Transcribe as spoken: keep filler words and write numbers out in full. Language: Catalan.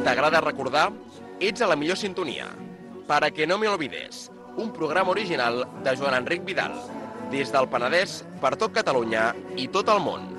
t'agrada recordar, ets a la millor sintonia. Para que no me olvides, un programa original de Joan Enric Vidal, des del Penedès per tot Catalunya i tot el món.